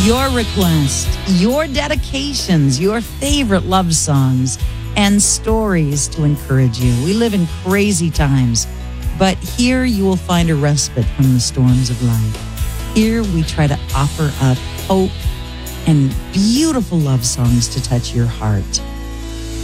your request, your dedications, your favorite love songs, and stories to encourage you. We live in crazy times, but here you will find a respite from the storms of life. Here we try to offer up hope and beautiful love songs to touch your heart.